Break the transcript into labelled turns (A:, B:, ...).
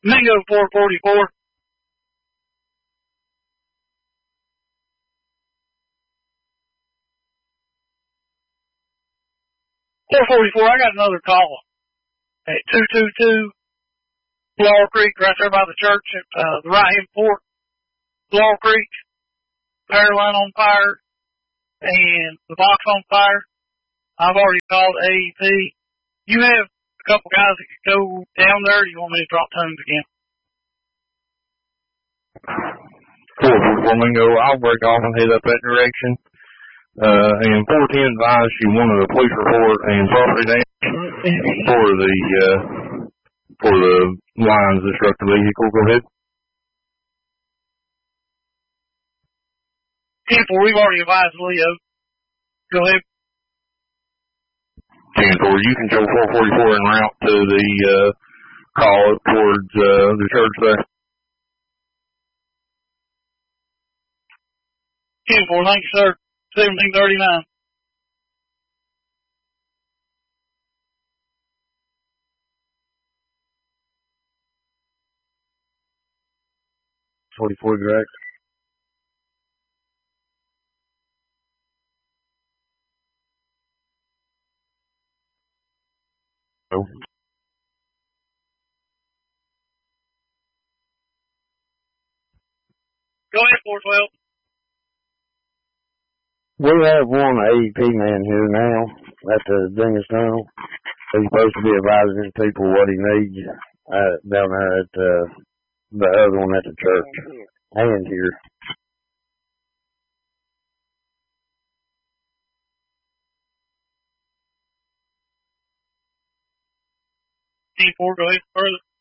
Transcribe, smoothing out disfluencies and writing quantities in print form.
A: Mingo 444. 444, I got another call at 222 Laurel Creek, right there by the church at the right-hand fork. Laurel Creek, power line on fire, and the box on fire. I've already called AEP. You have a couple guys that could go down there, or you want me to drop tones again?
B: 444 Mingo, I'll break off and head up that direction. And 410 advised you wanted a police report and property damage for the lines that struck the vehicle. Go ahead.
A: 10-4, we've already advised Leo. Go ahead.
B: 10-4, you can show 444 en route to the call up towards the church there.
A: 10-4, thank you, sir. 1739.
C: .44 direct.
B: Oh.
A: Go ahead, 412.
C: We have one AEP man here now at the Dingus Tunnel. He's supposed to be advising people what he needs down there at the other one at the church and here.
A: 10-4, go ahead further.